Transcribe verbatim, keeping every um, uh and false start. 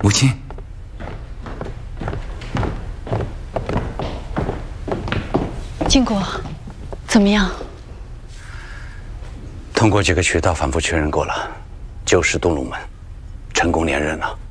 母亲， 经过怎么样？ 通过几个渠道反复确认过了，就是东龙门，成功连任了。